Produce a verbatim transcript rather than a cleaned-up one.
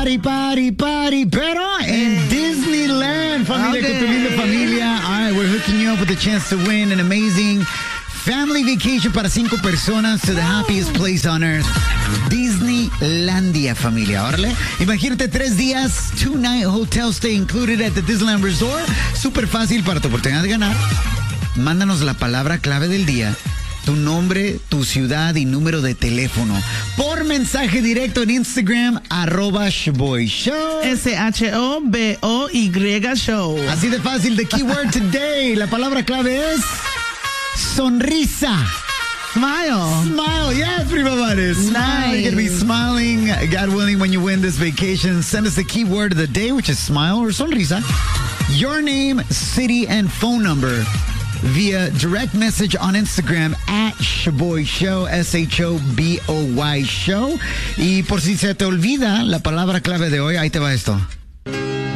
party, party, party, pero en Disneyland, familia, Okay. con tu linda familia. All right, we're hooking you up with a chance to win an amazing family vacation para cinco personas to the happiest place on earth. Disneylandia, familia. Órale. Imagínate tres días, two night hotel stay included at the Disneyland Resort. Súper fácil para tu oportunidad de ganar. Mándanos la palabra clave del día, tu nombre, tu ciudad y número de teléfono por mensaje directo en Instagram, arroba Shoboy Show. S H O B O Y Show. Así de fácil. The keyword today, la palabra clave es sonrisa. Smile. Smile, yes, prima madre. Smile. Nice. You're going to be smiling, God willing, when you win this vacation. Send us the keyword of the day, which is smile or sonrisa. Your name, city, and phone number via direct message on Instagram at Shoboy Show, S H O B O Y Show. Y por si se te olvida la palabra clave de hoy, ahí te va esto.